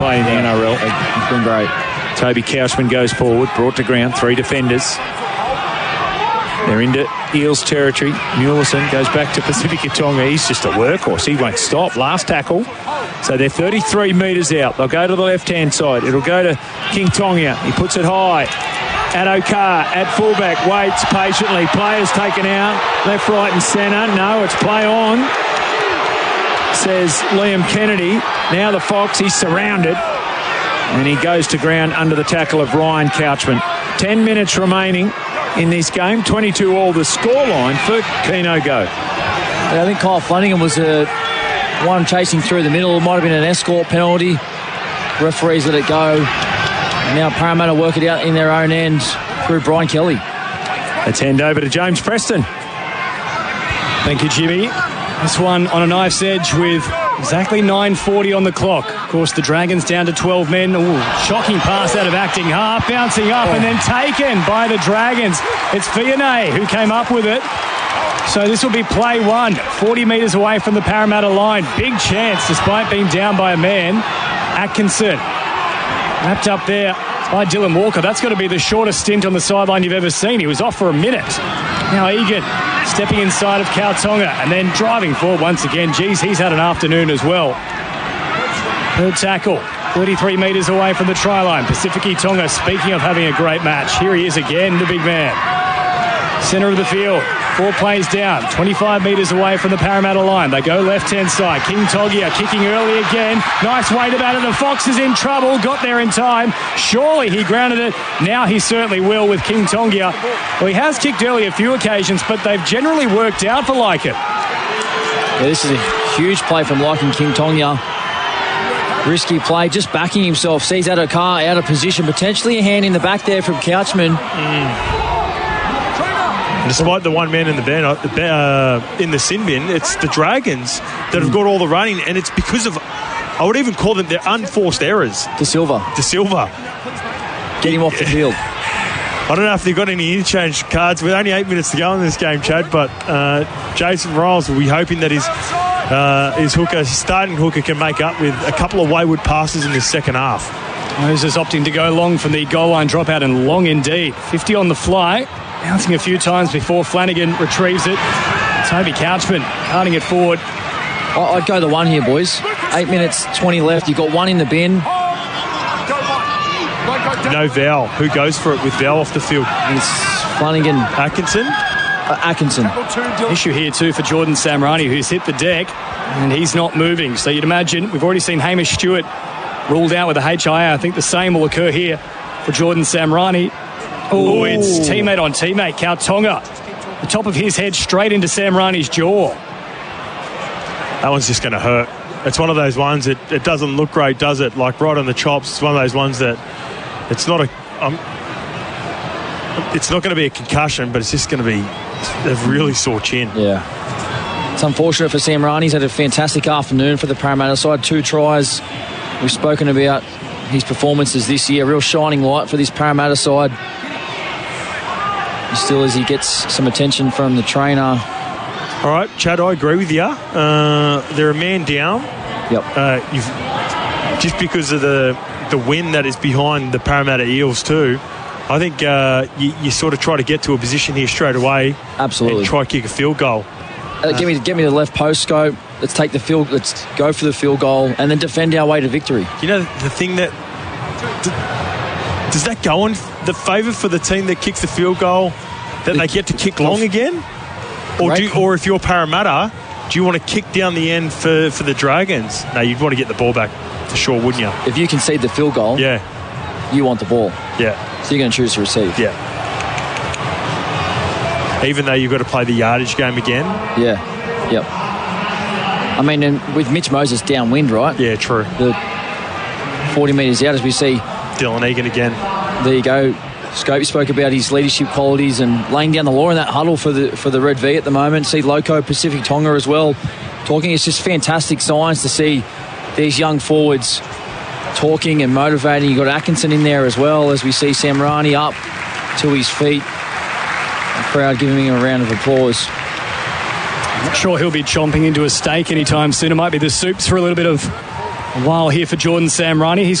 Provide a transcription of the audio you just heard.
Playing the NRL. It's been great. Toby Couchman goes forward, brought to ground, 3 defenders. They're into Eels territory. Mulison goes back to Pacifica Tonga. He's just a workhorse. He won't stop. Last tackle. So they're 33 metres out. They'll go to the left-hand side. It'll go to King Tonga. He puts it high. Addo Carr at fullback. Waits patiently. Players taken out. Left, right and centre. No, it's play on, says Liam Kennedy. Now the Fox, he's surrounded. And he goes to ground under the tackle of Ryan Couchman. 10 minutes remaining in this game. 22 all the scoreline for Keno Go. I think Kyle Flanagan was the one chasing through the middle. It might have been an escort penalty. Referees let it go. And now Parramatta work it out in their own end through Brian Kelly. Let's hand over to James Preston. Thank you, Jimmy. This one on a knife's edge with exactly 9:40 on the clock. Of course, the Dragons down to 12 men. Ooh, shocking pass out of Acting Harp, bouncing up and then taken by the Dragons. It's Vianney who came up with it. So this will be play one, 40 metres away from the Parramatta line. Big chance, despite being down by a man. Atkinson wrapped up there by Dylan Walker. That's got to be the shortest stint on the sideline you've ever seen. He was off for a minute. Now Egan stepping inside of Kautonga and then driving forward once again. Geez, he's had an afternoon as well. Third tackle, 33 metres away from the try line. Pacifica Tonga, speaking of having a great match, here he is again, the big man. Centre of the field, 4 plays down, 25 metres away from the Parramatta line. They go left-hand side. King Togia kicking early again. Nice weight about it. The Fox is in trouble. Got there in time. Surely he grounded it. Now he certainly will with King Tongia. Well, he has kicked early a few occasions, but they've generally worked out for Leichhardt. Yeah, this is a huge play from Leichhardt King Tongia. Risky play, just backing himself. Sees Addo Carr out of position. Potentially a hand in the back there from Couchman. Despite the one man in the in the sin bin, it's the Dragons that have got all the running, and it's because of, I would even call them their unforced errors. De Silva. Get him off the field. I don't know if they've got any interchange cards with only 8 minutes to go in this game, Chad, but Jason Riles will be hoping that his starting hooker can make up with a couple of wayward passes in the second half. Moses opting to go long from the goal line dropout, and long indeed. 50 on the fly. Bouncing a few times before Flanagan retrieves it. Toby Couchman carting it forward. I'd go the one here, boys. 8 minutes, 20 left. You've got one in the bin. No Val. Who goes for it with Val off the field? It's Flanagan. Atkinson? Atkinson. Issue here too for Jordan Samrani, who's hit the deck and he's not moving. So you'd imagine, we've already seen Hamish Stewart ruled out with a HIA. I think the same will occur here for Jordan Samrani. Oh, it's teammate on teammate. Kautonga, the top of his head straight into Samrani's jaw. That one's just going to hurt. It's one of those ones that it doesn't look great, does it? Like right on the chops. It's one of those ones that it's not going to be a concussion, but it's just going to be a really sore chin. Yeah. It's unfortunate for Samrani. He's had a fantastic afternoon for the Parramatta side. 2 tries. We've spoken about his performances this year. Real shining light for this Parramatta side. Still, as he gets some attention from the trainer. All right, Chad, I agree with you. They're a man down. Yep. Just because of the wind that is behind the Parramatta Eels too, I think you sort of try to get to a position here straight away. Absolutely. And try to kick a field goal. Get me the left post scope. Let's take the field. Let's go for the field goal and then defend our way to victory. You know the thing that does that go in the favour for the team that kicks the field goal, that they get to kick long again, or if you're Parramatta, do you want to kick down the end for the Dragons? No, you'd want to get the ball back for sure, wouldn't you? If you concede the field goal, you want the ball. Yeah. So you're going to choose to receive. Yeah. Even though you've got to play the yardage game again. Yeah. Yep. I mean, and with Mitch Moses downwind, right? Yeah, true. The 40 metres out, as we see Dylan Egan again. There you go. Scopey spoke about his leadership qualities and laying down the law in that huddle for the Red V at the moment. See Loco, Pacific Tonga as well talking. It's just fantastic signs to see these young forwards talking and motivating. You've got Atkinson in there as well, as we see Samrani up to his feet. The crowd giving him a round of applause. I'm not sure he'll be chomping into a steak anytime soon. It might be the soups for a little bit of A while here for Jordan Samrani. He's